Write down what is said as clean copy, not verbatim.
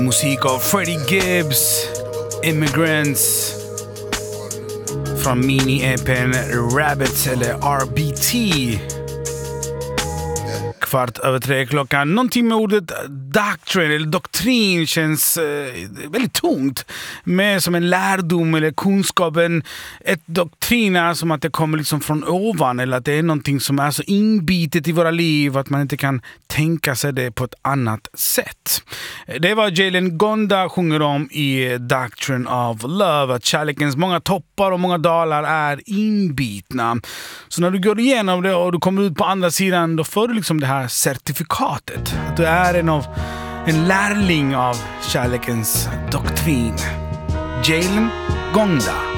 Musik av Freddie Gibbs, Immigrants, från mini-EPn Rabbits eller RBT. 2:15 klockan. Någonting med ordet doctrine eller doktrin känns väldigt tungt. Mer som en lärdom eller kunskapen. Ett doktrin är som att det kommer liksom från ovan, eller att det är någonting som är så inbitet i våra liv att man inte kan tänka sig det på ett annat sätt. Det var Jalen Gonda sjunger om i Doctrine of Love, att kärlekens många toppar och många dalar är inbitna. Så när du går igenom det och du kommer ut på andra sidan, då får du liksom det här certifikatet. Att du är en lärling av kärlekens doktrin. Jalen Gonda.